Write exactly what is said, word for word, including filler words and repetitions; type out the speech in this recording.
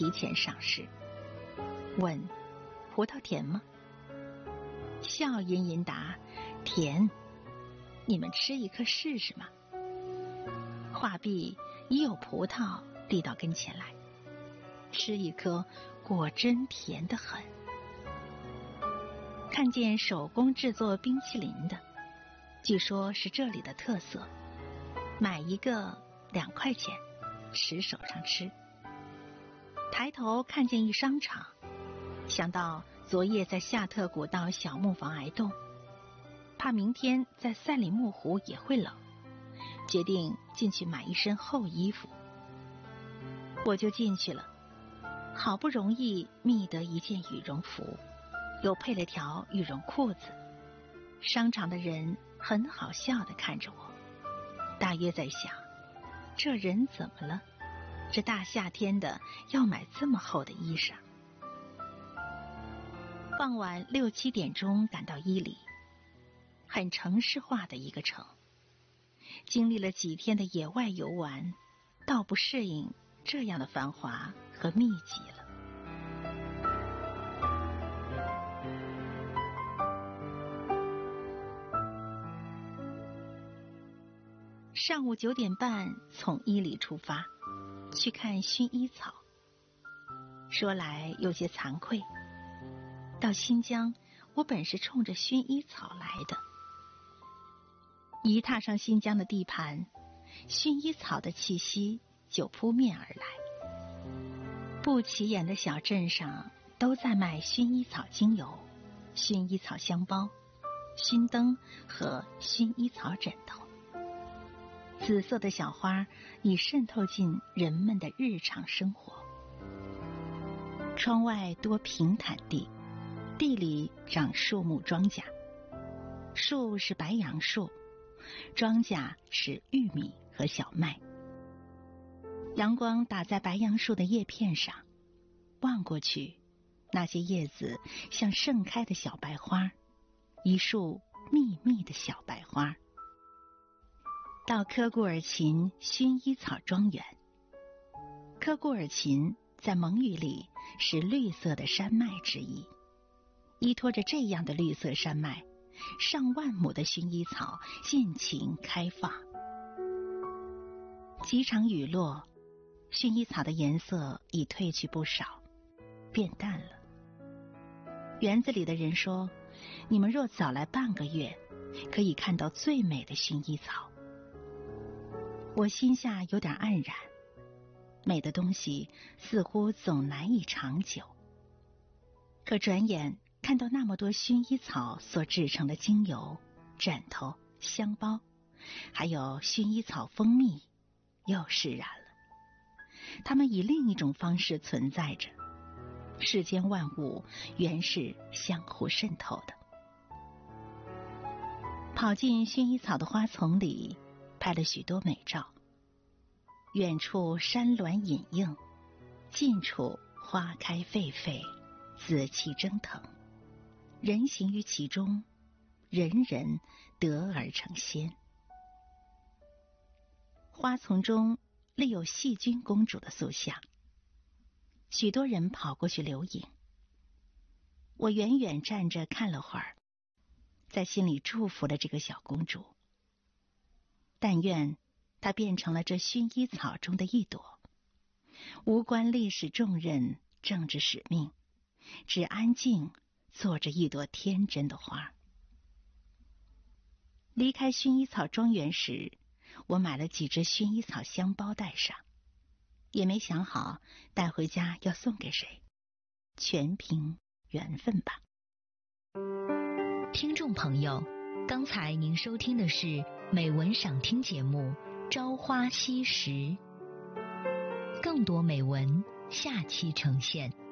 提前上市。问：葡萄甜吗？笑吟吟答：甜。你们吃一颗试试吗？话毕，已有葡萄递到跟前来，吃一颗，果真甜得很。看见手工制作冰淇淋的，据说是这里的特色，买一个两块钱，持手上吃。抬头看见一商场，想到昨夜在夏特古道小木房挨冻，怕明天在赛里木湖也会冷，决定进去买一身厚衣服。我就进去了，好不容易觅得一件羽绒服，又配了条羽绒裤子。商场的人很好笑地看着我，大约在想，这人怎么了？这大夏天的要买这么厚的衣裳。傍晚六七点钟赶到伊犁，很城市化的一个城。经历了几天的野外游玩，倒不适应这样的繁华和密集了。上午九点半从伊犁出发，去看薰衣草。说来有些惭愧，到新疆我本是冲着薰衣草来的。一踏上新疆的地盘，薰衣草的气息就扑面而来。不起眼的小镇上都在卖薰衣草精油、薰衣草香包、熏灯和薰衣草枕头。紫色的小花已渗透进人们的日常生活。窗外多平坦地，地里长树木庄稼，树是白杨树，庄稼是玉米和小麦。阳光打在白杨树的叶片上，望过去，那些叶子像盛开的小白花，一束密密的小白花。到科固尔琴薰衣草庄园。科固尔琴在蒙语里是绿色的山脉之意，依托着这样的绿色山脉，上万亩的薰衣草尽情开放。几场雨落，薰衣草的颜色已褪去不少，变淡了。园子里的人说，你们若早来半个月，可以看到最美的薰衣草。我心下有点黯然，美的东西似乎总难以长久。可转眼看到那么多薰衣草所制成的精油、枕头、香包，还有薰衣草蜂蜜，又释然了。它们以另一种方式存在着，世间万物原是相互渗透的。跑进薰衣草的花丛里，拍了许多美照。远处山峦隐映，近处花开狒狒，紫气蒸腾，人行于其中，人人得而成仙。花丛中立有细菌公主的塑像，许多人跑过去留影。我远远站着看了会儿，在心里祝福了这个小公主。但愿她变成了这薰衣草中的一朵，无关历史重任、政治使命，只安静做着一朵天真的花。离开薰衣草庄园时，我买了几只薰衣草香包带上，也没想好带回家要送给谁，全凭缘分吧。 听众朋友，刚才您收听的是美文赏听节目《朝花夕拾》，更多美文下期呈现。